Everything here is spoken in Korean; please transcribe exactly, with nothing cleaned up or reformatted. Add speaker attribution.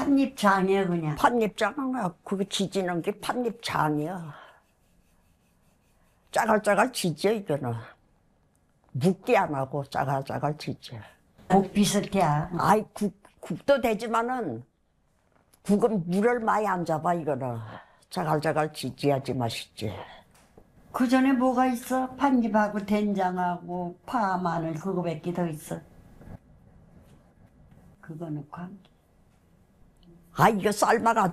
Speaker 1: 팥잎장이야 그냥.
Speaker 2: 팥잎장은 그거 지지는 게 팥잎장이야. 짜갈짜갈 지져 이거는. 묵게 안 하고 짜갈짜갈 지져.
Speaker 1: 국 비슷해.
Speaker 2: 아이 국, 국도 되지만은 국은 물을 많이 안 잡아 이거는. 짜갈짜갈 지져야지 맛있지.
Speaker 1: 그 전에 뭐가 있어? 팥잎하고 된장하고 파, 마늘 그거밖에 더 있어. 그거 넣고 한 게.
Speaker 2: 아 이거 삶아가지고